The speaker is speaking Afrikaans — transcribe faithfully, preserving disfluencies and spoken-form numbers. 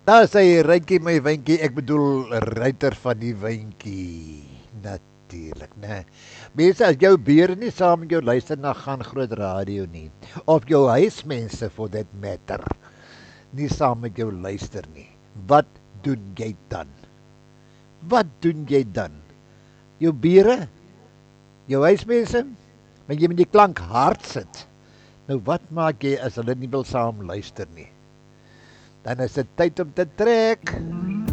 Daar sê hy, Rykie my wynkie, ek bedoel ruiter van die wynkie. Natuurlik, né? Mense, as jou bure nie saam met jou luister na Gaan Groot Radio nie, of jou huismense for that matter, nie saam met jou luister nie, wat doen jy dan? Wat doen jy dan? Jou bure? Jou huismense? Want jy met die klank hard sit. Nou wat maak jy as hulle nie wil saam luister nie? Dan is dit tyd om te trek.